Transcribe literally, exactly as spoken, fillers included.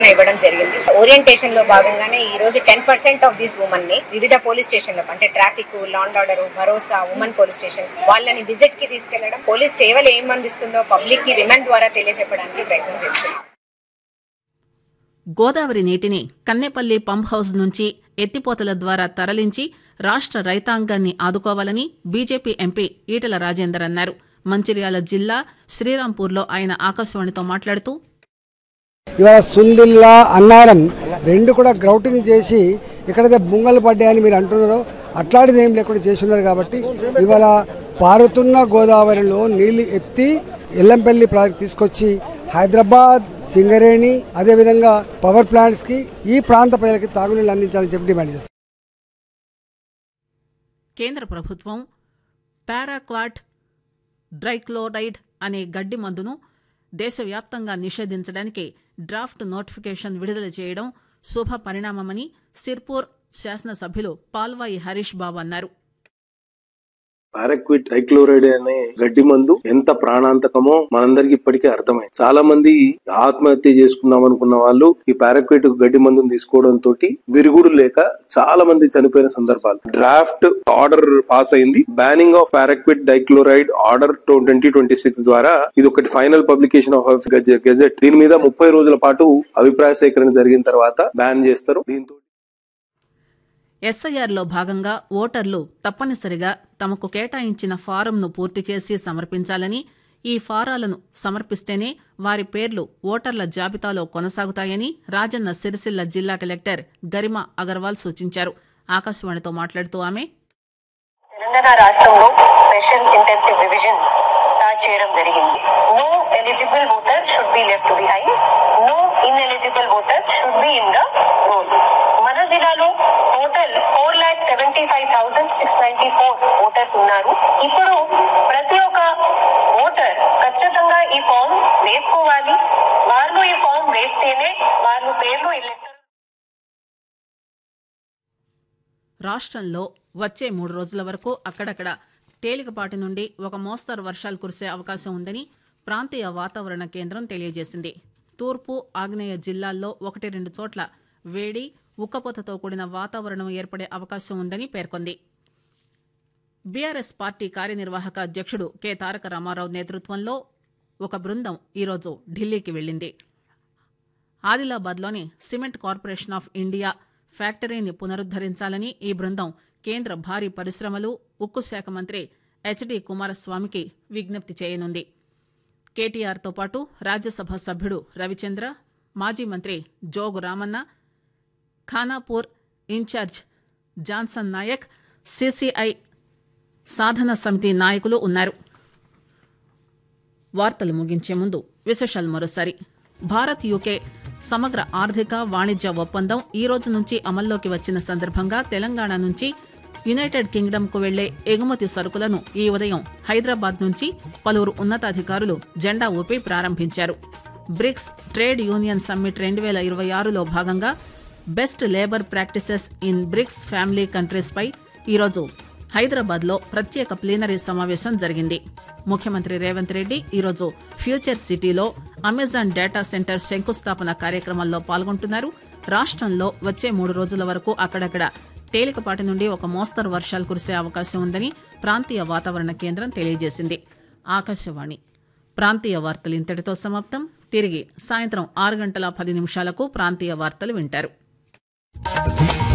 ఇవ్వడం జరిగింది. ఓరియంటేషన్ లో భాగంగానే ఈ రోజు ten percent of these women ని వివిధ పోలీస్ స్టేషన్లకు అంటే traffic, law and order, Bharosa, women police station వాళ్ళని విజిట్ కి తీసుకెళ్లడం, పోలీస్ సేవలు ఏం అందిస్తుందో పబ్లిక్ కి విమెన్ ద్వారా తెలియజెప్పడానికి ప్రయత్నం చేస్తున్నాం. గోదావరి నీటిని కన్నెపల్లి పంప్ హౌస్ నుంచి ఎత్తిపోతల ద్వారా తరలించి రాష్ట రైతాంగాన్ని ఆదుకోవాలని బీజేపీ ఎంపీ ఈటెల రాజేందర్ అన్నారు. మంచిర్యాల జిల్లా శ్రీరాంపూర్లో ఆయన ఆకాశవాణితో మాట్లాడుతూ, ఇవాళ సుందిల్లా, అన్నారం రెండు కూడా గ్రౌటింగ్ చేసి ఎక్కడైతే బుంగలు పడ్డాయని మీరు అంటున్నారో అట్లాంటిది ఏం లేకుండా చేసి ఉన్నారు. కాబట్టి ఇవాళ పారుతున్న గోదావరిలో నీళ్లు ఎత్తి ఎల్లంపల్లి ప్రాజెక్ట్ తీసుకొచ్చి హైదరాబాద్, సింగరేణి అదేవిధంగా పవర్ ప్లాంట్స్ కి ఈ ప్రాంత ప్రజలకి తాగునీళ్ళు అందించాలని చెప్పి డిమాండ్ చేస్తారు. కేంద్ర ప్రభుత్వం పారాక్వాట్ డ్రైక్లోరైడ్ అనే గడ్డి మందును దేశవ్యాప్తంగా నిషేధించడానికి డ్రాఫ్ట్ నోటిఫికేషన్ విడుదల చేయడం శుభ పరిణామమని సిర్పూర్ శాసనసభ్యులు పాల్వాయి హరీష్ బాబు అన్నారు. పారాక్విట్ డైక్లోరైడ్ అనే గడ్డి మందు ఎంత ప్రాణాంతకమో మనందరికి ఇప్పటికే అర్థమైంది. చాలా మంది ఆత్మహత్య చేసుకుందాం అనుకున్న వాళ్ళు ఈ పారాక్విట్ గడ్డి మందును తీసుకోవడం తోటి విరుగుడు లేక చాలా మంది చనిపోయిన సందర్భాలు. డ్రాఫ్ట్ ఆర్డర్ పాస్ అయింది. Banning of paraquat dichloride order twenty twenty six ద్వారా ఇది ఒకటి ఫైనల్ పబ్లికేషన్ ఆఫ్ గెజెట్. దీని మీద ముప్పై రోజుల పాటు అభిప్రాయ సేకరణ జరిగిన తర్వాత బ్యాన్ చేస్తారు. దీంతో ఎస్ఐఆర్లో భాగంగా ఓటర్లు తప్పనిసరిగా తమకు కేటాయించిన ఫారంను పూర్తి చేసి సమర్పించాలని, ఈ ఫారాలను సమర్పిస్తేనే వారి పేర్లు ఓటర్ల జాబితాలో కొనసాగుతాయని రాజన్న సిరిసిల్ల జిల్లా కలెక్టర్ గరిమా అగర్వాల్ సూచించారు. ఆకాశవాణితో మాట్లాడుతూ ఆమె, తెలంగాణ రాష్ట్రంలో స్పెషల్ ఇంటెన్సివ్ రివిజన్ స్టార్ట్ చేయడం జరిగింది. No eligible voter should be left behind, no ineligible voter should be in the role. మన జిల్లాలో total four lock seventy five thousand six ninety four voters ఉన్నారు. ఇప్పుడు ప్రతి ఒక్క ఓటర్ ఖచ్చితంగా ఈ ఫామ్ వేసుకోవాలి. వాళ్ళు ఈ ఫామ్ వేస్తేనే వాళ్ళ పేర్లు ఎలక్టర్. రాష్ట్రంలో వచ్చే మూడు రోజుల వరకు అక్కడక్కడ తేలికపాటి నుండి ఒక మోస్తరు వర్షాలు కురిసే అవకాశం ఉందని ప్రాంతీయ వాతావరణ కేంద్రం తెలియజేసింది. తూర్పు, ఆగ్నేయ జిల్లాల్లో ఒకటి రెండు చోట్ల వేడి, ఉక్కపోతతో కూడిన వాతావరణం ఏర్పడే అవకాశం ఉందని పేర్కొంది. బీఆర్ఎస్ పార్టీ కార్యనిర్వాహక అధ్యక్షుడు కె తారక రామారావు నేతృత్వంలో ఒక బృందం ఈరోజు ఢిల్లీకి వెళ్లింది. ఆదిలాబాద్లోని సిమెంట్ కార్పొరేషన్ ఆఫ్ ఇండియా ఫ్యాక్టరీని పునరుద్దరించాలని ఈ బృందం కేంద్ర భారీ పరిశ్రమలు, ఉక్కు శాఖ మంత్రి హెచ్డి కుమారస్వామికి విజ్ఞప్తి చేయనుంది. కేటీఆర్తో పాటు రాజ్యసభ సభ్యుడు రవిచంద్ర, మాజీ మంత్రి Jogu Ramanna, Khanapur incharge Johnson Naik, CCI సాధన సమితి నాయకులు ఉన్నారు. వార్తలు ముగించే ముందు విశేషాలు మరోసారి. భారత్ యూకే సమగ్ర ఆర్థిక వాణిజ్య ఒప్పందం ఈ రోజు నుంచి అమల్లోకి వచ్చిన సందర్భంగా తెలంగాణ నుంచి యునైటెడ్ కింగ్డమ్ కు వెళ్లే ఎగుమతి సరుకులను ఈ ఉదయం హైదరాబాద్ నుంచి పలువురు ఉన్నతాధికారులు జెండా ఊపి ప్రారంభించారు. బ్రిక్స్ ట్రేడ్ యూనియన్ సమ్మిట్ రెండు వేల ఇరవై ఆరులో భాగంగా best labour practices in bricks family countries పై ఈరోజు హైదరాబాద్లో ప్రత్యేక ప్లీనరీ సమావేశం జరిగింది. ముఖ్యమంత్రి రేవంత్ రెడ్డి ఈరోజు ఫ్యూచర్ సిటీలో అమెజాన్ డేటా సెంటర్ శంకుస్థాపన కార్యక్రమంలో పాల్గొంటున్నారు. రాష్ట్రంలో వచ్చే మూడు రోజుల వరకు అక్కడక్కడ తేలికపాటి నుండి ఒక మోస్తరు వర్షాలు కురిసే అవకాశం ఉందని ప్రాంతీయ వాతావరణ కేంద్రం తెలియజేసింది. ఆకాశవాణి ప్రాంతీయ వార్తలు ఇంతటితో సమాప్తం. తిరిగి సాయంత్రం ఆరు గంటల పది నిమిషాలకు ప్రాంతీయ వార్తలు వింటారు.